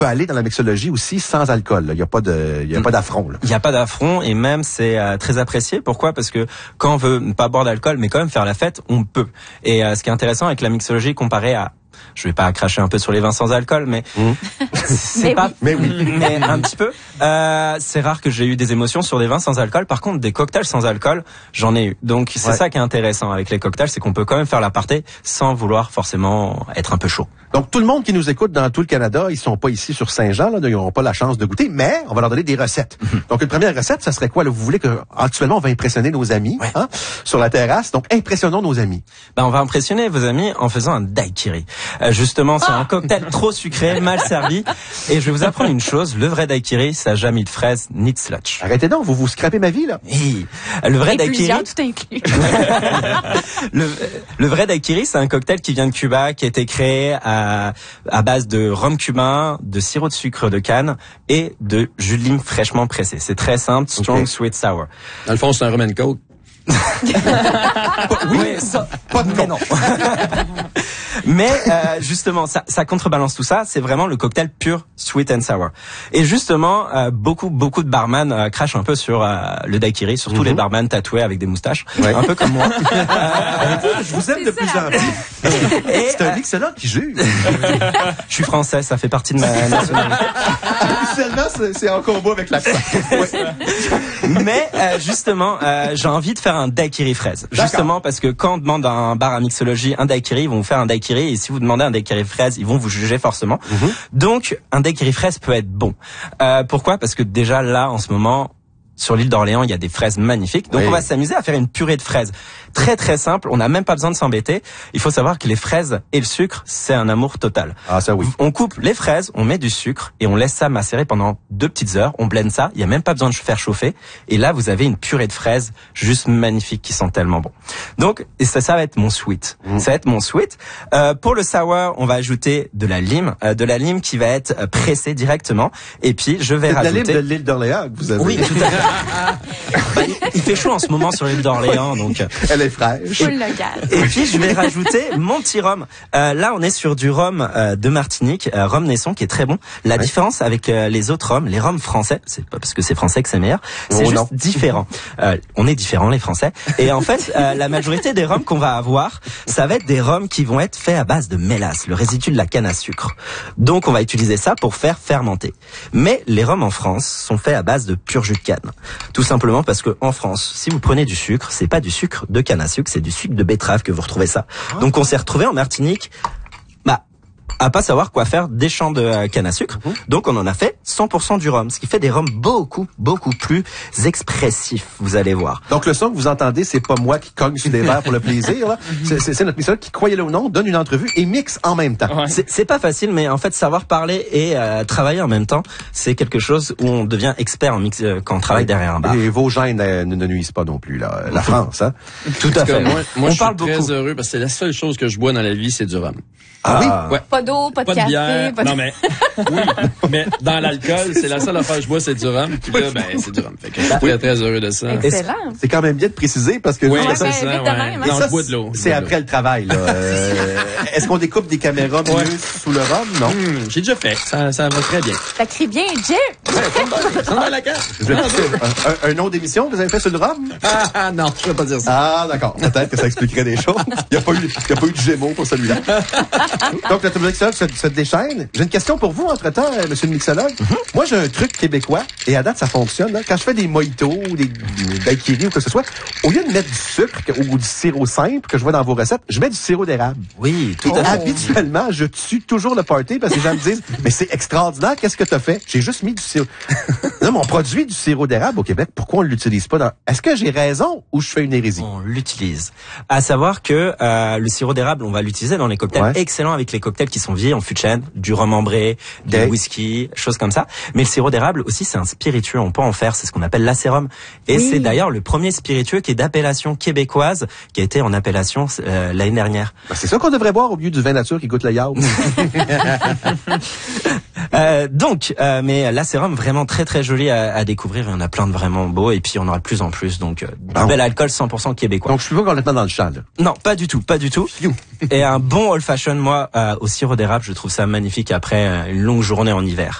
peut aller dans la mixologie aussi sans alcool. Il y a pas d'affront. Il n'y a pas d'affront et même c'est très apprécié. Pourquoi? Parce que quand on veut pas boire d'alcool mais quand même faire la fête, on peut. Et ce qui est intéressant avec la mixologie comparé à, je vais pas cracher un peu sur les vins sans alcool, mais c'est pas, mais un petit peu. C'est rare que j'ai eu des émotions sur des vins sans alcool. Par contre, des cocktails sans alcool, j'en ai eu. Donc c'est ça qui est intéressant avec les cocktails, c'est qu'on peut quand même faire l'aparté sans vouloir forcément être un peu chaud. Donc tout le monde qui nous écoute dans tout le Canada, ils sont pas ici sur Saint-Jean, là, ils n'auront pas la chance de goûter, mais on va leur donner des recettes. Donc une première recette, ça serait quoi? Là, vous voulez que actuellement on va impressionner nos amis sur la terrasse. Donc impressionnons nos amis. On va impressionner vos amis en faisant un daiquiri. Justement, c'est un cocktail trop sucré, mal servi. Et je vais vous apprendre une chose, le vrai daiquiri, ça n'a jamais eu de fraise ni de slotch. Arrêtez donc, vous scrapez ma vie, là. Oui. Le vrai daiquiri. Tout inclus. le vrai daiquiri, c'est un cocktail qui vient de Cuba, qui a été créé à base de rhum cubain, de sirop de sucre de canne et de jus de lime fraîchement pressé. C'est très simple, strong, sweet, sour. Dans le fond, c'est un rum and coke. Oui, ça, pas de non. Mais justement, ça contrebalance tout ça. C'est vraiment le cocktail pur sweet and sour. Et justement, beaucoup de barman crachent un peu sur le daiquiri, surtout les barman tatoués avec des moustaches, un peu comme moi. Je vous aime de plus en plus. C'est un mixologue qui juge. Je suis français, ça fait partie de ma nationalité. Seulement, c'est en combo avec l'accent. Mais justement, j'ai envie de faire un daiquiri fraise. Justement parce que quand on demande à un bar à mixologie un daiquiri, ils vont vous faire un daiquiri, et si vous demandez un daiquiri fraise, ils vont vous juger forcément. Donc un daiquiri fraise peut être bon. Pourquoi? Parce que déjà là, en ce moment, sur l'île d'Orléans, il y a des fraises magnifiques. Donc on va s'amuser à faire une purée de fraises. Très très simple, on n'a même pas besoin de s'embêter. Il faut savoir que les fraises et le sucre, c'est un amour total. Ah ça oui. On coupe les fraises, on met du sucre et on laisse ça macérer pendant 2 petites heures. On blende ça, il n'y a même pas besoin de faire chauffer. Et là, vous avez une purée de fraises juste magnifique qui sent tellement bon. Donc ça va être mon sweet. Ça va être mon sweet. Pour le sour, on va ajouter de la lime qui va être pressée directement. Et puis je vais rajouter... de la lime de l'île d'Orléans que vous avez. Oui, tout à fait. Il fait chaud en ce moment sur l'île d'Orléans, donc... Elle est fraîche. Full local. Et puis je vais rajouter mon petit rhum. Là, on est sur du rhum de Martinique, rhum Naisson, qui est très bon. La différence avec les autres rhums, les rhums français, c'est pas parce que c'est français que c'est meilleur, c'est juste différent. On est différents, les Français. Et en fait, la majorité des rhums qu'on va avoir, ça va être des rhums qui vont être faits à base de mélasse, le résidu de la canne à sucre. Donc, on va utiliser ça pour faire fermenter. Mais les rhums en France sont faits à base de pur jus de canne. Tout simplement parce que en France, si vous prenez du sucre, c'est pas du sucre de canne à sucre, c'est du sucre de betterave que vous retrouvez ça. Donc on s'est retrouvé en Martinique à pas savoir quoi faire des champs de canne à sucre. Donc on en a fait 100% du rhum, ce qui fait des rhums beaucoup plus expressifs, vous allez voir. Donc le son que vous entendez, c'est pas moi qui cogne sur des verres pour le plaisir, là. C'est notre mixologue qui, croyez-le ou non, donne une entrevue et mixe en même temps. C'est pas facile, mais en fait savoir parler et travailler en même temps, c'est quelque chose où on devient expert en mix quand on travaille derrière un bar. Et vos gènes ne nuisent pas non plus, là. La France, hein. Tout à fait. Moi on je suis parle très beaucoup. heureux parce que c'est la seule chose que je bois dans la vie, c'est du rhum. Ah oui? Ouais. Pas d'eau, pas de café, bière. pas de... Non, mais, oui. Mais dans l'alcool, c'est la seule affaire que je bois, c'est du rhum. Puis là, c'est du rhum. Fait que je suis très, très heureux de ça. Excellent. C'est quand même bien de préciser parce que... Oui, Ouais, c'est ben, ça, vite de même, hein. Non, ça, je bois de l'eau. c'est après le travail, là. Est-ce qu'on découpe des caméras mieux sous le rhum? Non. J'ai déjà fait. Ça va très bien. Ça crie bien, Jim. Ça va la carte. Je vais un nom d'émission que vous avez fait sur le rhum? Ah, non, je vais pas dire ça. Ah, d'accord. Peut-être que ça expliquerait des choses. Il n'y a pas eu de Gémeaux pour celui-là. Donc, notre mixologue se déchaîne. J'ai une question pour vous, entre-temps, monsieur le mixologue. Moi, j'ai un truc québécois, et à date, ça fonctionne. Là. Quand je fais des mojitos, ou des daiquiris, ou quoi que ce soit, au lieu de mettre du sucre ou du sirop simple que je vois dans vos recettes, je mets du sirop d'érable. Oui, tout à fait. Habituellement, je tue toujours le party parce que les gens me disent « Mais c'est extraordinaire, qu'est-ce que t'as fait? » J'ai juste mis du sirop. Non, mais on produit du sirop d'érable au Québec. Pourquoi on l'utilise pas dans... Est-ce que j'ai raison ou je fais une hérésie? On l'utilise. À savoir que le sirop d'érable, on va l'utiliser dans les cocktails excellents avec les cocktails qui sont vieillis en fût de chêne, du rhum ambré, du whisky, choses comme ça. Mais le sirop d'érable aussi, c'est un spiritueux. On peut en faire, c'est ce qu'on appelle l'acérum. Et c'est d'ailleurs le premier spiritueux qui est d'appellation québécoise, qui a été en appellation l'année dernière. Ben, c'est ça qu'on devrait boire au lieu du vin nature qui goûte le yaourt. Mais l'acérum, vraiment très très joli à découvrir. Il y en a plein de vraiment beaux. Et puis on aura de plus en plus. Donc du bel alcool 100% québécois. Donc je suis pas complètement dans le champ, là. Non, pas du tout, pas du tout. Et un bon old fashion, moi, au sirop sirop d'érable, je trouve ça magnifique après une longue journée en hiver.